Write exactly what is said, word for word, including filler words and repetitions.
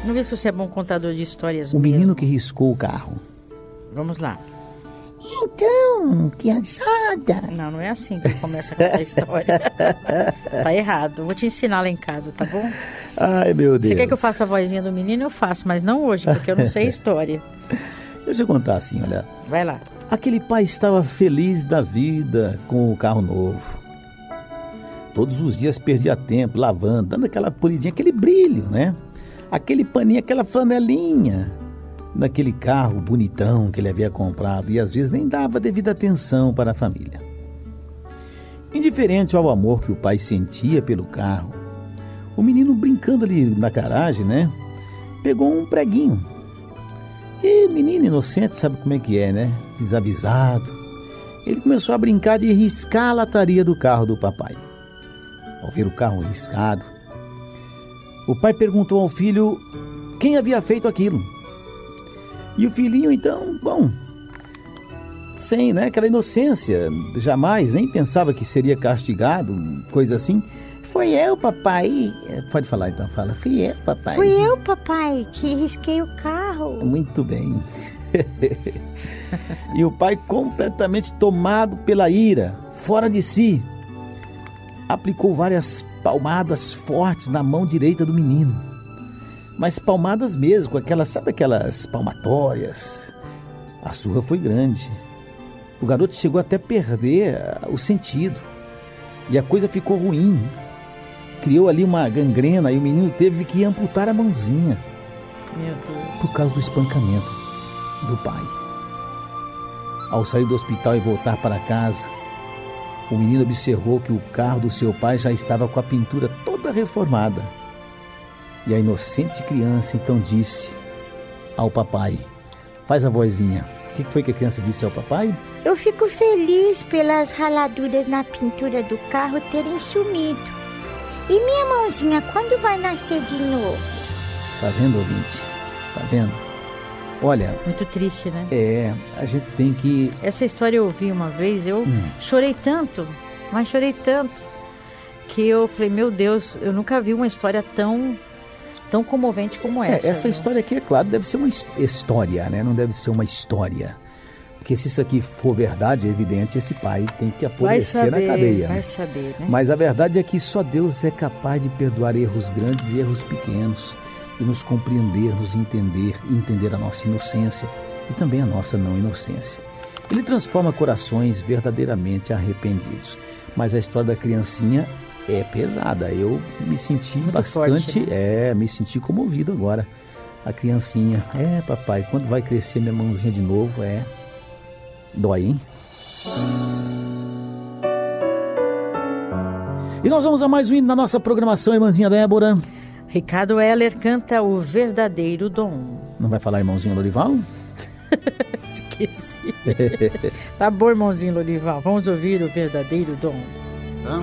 Vamos ver se você é bom contador de histórias O mesmo. menino que riscou o carro. Vamos lá. Então, criançada. Não, não é assim que começa a contar a história. Tá errado. Vou te ensinar lá em casa, tá bom? Ai, meu Deus. Você quer que eu faça a vozinha do menino? Eu faço, mas não hoje, porque eu não sei a história. Deixa eu contar assim, olha. Vai lá. Aquele pai estava feliz da vida com o carro novo. Todos os dias perdia tempo lavando, dando aquela polidinha, aquele brilho, né? Aquele paninho, aquela flanelinha naquele carro bonitão que ele havia comprado e às vezes nem dava devida atenção para a família. Indiferente ao amor que o pai sentia pelo carro, o menino brincando ali na garagem, né? Pegou um preguinho. E menino inocente sabe como é que é, né? Desavisado. Ele começou a brincar de riscar a lataria do carro do papai. Ao ver o carro riscado, o pai perguntou ao filho quem havia feito aquilo. E o filhinho, então, bom, sem, né, aquela inocência, jamais, nem pensava que seria castigado, coisa assim. Foi eu, papai. Pode falar então, fala. Fui eu, papai. Fui eu, papai, que risquei o carro. Muito bem. E o pai, completamente tomado pela ira, fora de si, aplicou várias palmadas fortes na mão direita do menino. Mas palmadas mesmo, com aquelas, sabe aquelas palmatórias? A surra foi grande. O garoto chegou até a perder o sentido. E a coisa ficou ruim. Criou ali uma gangrena e o menino teve que amputar a mãozinha. Meu Deus. Por causa do espancamento do pai. Ao sair do hospital e voltar para casa, o menino observou que o carro do seu pai já estava com a pintura toda reformada. E a inocente criança então disse ao papai, faz a vozinha. O que foi que a criança disse ao papai? Eu fico feliz pelas raladuras na pintura do carro terem sumido. E minha mãozinha, quando vai nascer de novo? Tá vendo, ouvinte? Tá vendo? Olha... Muito triste, né? É, a gente tem que... Essa história eu ouvi uma vez, eu hum. chorei tanto, mas chorei tanto, que eu falei, meu Deus, eu nunca vi uma história tão... tão comovente como essa. É, essa né? história aqui, é claro, deve ser uma história, né? Não deve ser uma história. Porque se isso aqui for verdade, é evidente, esse pai tem que apodrecer na cadeia. Vai né? saber, né? Mas a verdade é que só Deus é capaz de perdoar erros grandes e erros pequenos e nos compreender, nos entender e entender a nossa inocência e também a nossa não inocência. Ele transforma corações verdadeiramente arrependidos. Mas a história da criancinha é pesada. Eu me senti Muito bastante, forte, né? é, me senti comovido agora. A criancinha, é papai, quando vai crescer minha mãozinha de novo, é... Dói, hein? E nós vamos a mais um hino na nossa programação, irmãzinha Débora. Ricardo Heller canta O Verdadeiro Dom. Não vai falar irmãozinho Lorival? Esqueci. Tá bom, irmãozinho Lorival. Vamos ouvir O Verdadeiro Dom.